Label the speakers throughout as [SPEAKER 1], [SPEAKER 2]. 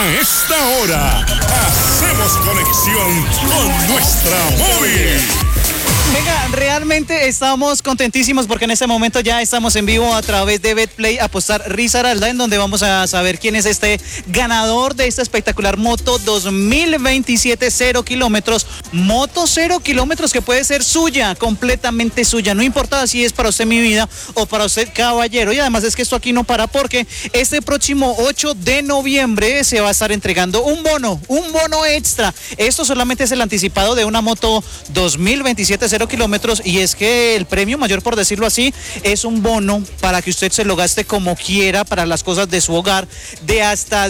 [SPEAKER 1] A esta hora, hacemos conexión con nuestra móvil.
[SPEAKER 2] Venga, realmente estamos contentísimos porque en este momento ya estamos en vivo a través de Betplay Apostar Risaralda, en donde vamos a saber quién es este ganador de esta espectacular moto 2027 0 kilómetros. Moto 0 kilómetros que puede ser suya, completamente suya. No importa si es para usted, mi vida, o para usted, caballero. Y además es que esto aquí no para porque este próximo 8 de noviembre se va a estar entregando un bono extra. Esto solamente es el anticipado de una moto 2027 0 kilómetros, y es que el premio mayor, por decirlo así, es un bono para que usted se lo gaste como quiera para las cosas de su hogar de hasta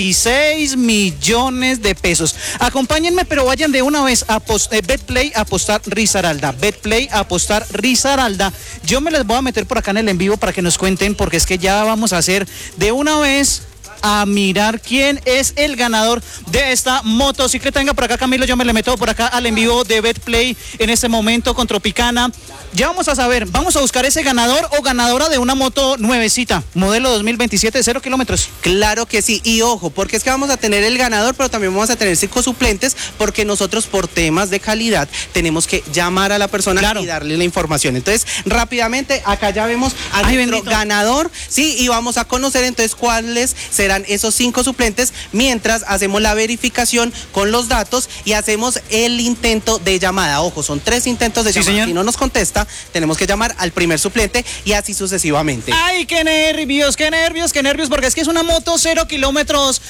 [SPEAKER 2] 16 millones de pesos. Acompáñenme, pero vayan de una vez a Betplay Apostar Risaralda. Betplay Apostar Risaralda. Yo me les voy a meter por acá en el en vivo para que nos cuenten, porque es que ya vamos a hacer de una vez a mirar quién es el ganador de esta motocicleta. Venga por acá, Camilo, yo me le meto por acá al en vivo de Betplay en este momento con Tropicana. Ya vamos a saber, vamos a buscar ese ganador o ganadora de una moto nuevecita, modelo 2027 0 kilómetros.
[SPEAKER 3] Claro que sí, y ojo, porque es que vamos a tener el ganador, pero también vamos a tener 5 suplentes, porque nosotros por temas de calidad tenemos que llamar a la persona, claro, y darle la información. Entonces, rápidamente, acá ya vemos a nuestro ganador, sí, y vamos a conocer entonces cuáles serán esos 5 suplentes, mientras hacemos la verificación con los datos y hacemos el intento de llamada. Ojo, son 3 intentos de llamada. Señor. Si no nos contesta, tenemos que llamar al primer suplente y así sucesivamente.
[SPEAKER 2] ¡Ay, qué nervios, qué nervios, qué nervios! Porque es que es una moto 0 kilómetros,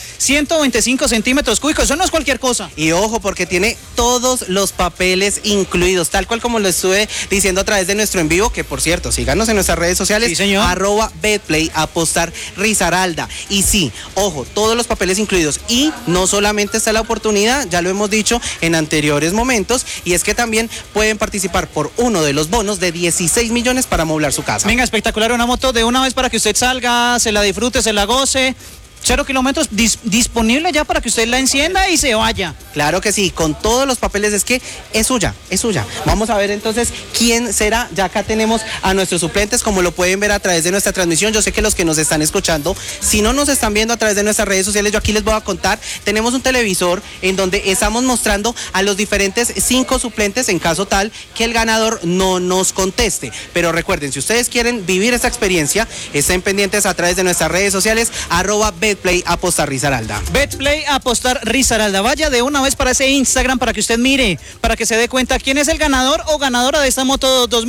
[SPEAKER 2] 125 centímetros cúbicos, eso no es cualquier cosa.
[SPEAKER 3] Y ojo, porque tiene todos los papeles incluidos, tal cual como lo estuve diciendo a través de nuestro en vivo, que por cierto, síganos en nuestras redes sociales, sí, señor. @Betplay Apostar Risaralda. Y sí, ojo, todos los papeles incluidos, y no solamente está la oportunidad, ya lo hemos dicho en anteriores momentos, y es que también pueden participar por uno de los bonos de 16 millones para amoblar su casa.
[SPEAKER 2] Venga, espectacular, una moto de una vez para que usted salga, se la disfrute, se la goce. 0 kilómetros disponible ya para que usted la encienda y se vaya.
[SPEAKER 3] Claro que sí, con todos los papeles, es que es suya, es suya. Vamos a ver entonces quién será. Ya acá tenemos a nuestros suplentes, como lo pueden ver a través de nuestra transmisión. Yo sé que los que nos están escuchando, si no nos están viendo a través de nuestras redes sociales, yo aquí les voy a contar. Tenemos un televisor en donde estamos mostrando a los diferentes 5 suplentes en caso tal que el ganador no nos conteste. Pero recuerden, si ustedes quieren vivir esta experiencia, estén pendientes a través de nuestras redes sociales, @Betplay Apostar Risaralda.
[SPEAKER 2] Betplay Apostar Risaralda. Vaya de una vez para ese Instagram para que usted mire, para que se dé cuenta quién es el ganador o ganadora de esta moto 2000.